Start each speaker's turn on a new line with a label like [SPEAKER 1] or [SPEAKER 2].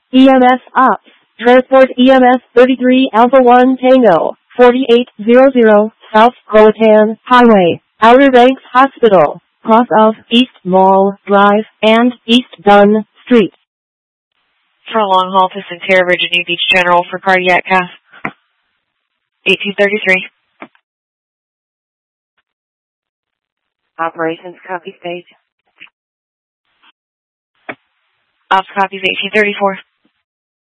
[SPEAKER 1] EMS Ops. Transport EMS 33 Alpha 1 Tango, 4800, South Croatan Highway, Outer Banks Hospital, cross of East Mall Drive and East Dunn Street.
[SPEAKER 2] For a long haul to Centerra, Virginia Beach General for cardiac cath. 1833.
[SPEAKER 3] Operations copy stage.
[SPEAKER 2] Ops copies 1834.